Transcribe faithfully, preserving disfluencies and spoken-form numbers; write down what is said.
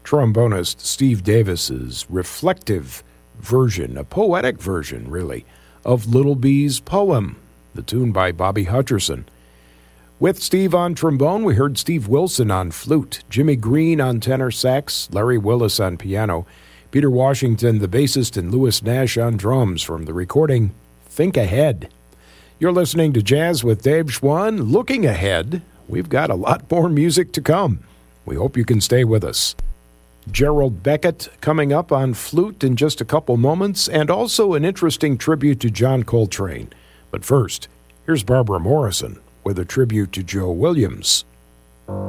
trombonist Steve Davis's reflective version, a poetic version, really, of Little Bee's poem, the tune by Bobby Hutcherson. With Steve on trombone, we heard Steve Wilson on flute, Jimmy Green on tenor sax, Larry Willis on piano, Peter Washington, the bassist, and Louis Nash on drums from the recording Think Ahead. You're listening to Jazz with Dave Schwann. Looking ahead, we've got a lot more music to come. We hope you can stay with us. Gerald Beckett coming up on flute in just a couple moments, and also an interesting tribute to John Coltrane. But first, here's Barbara Morrison with a tribute to Joe Williams.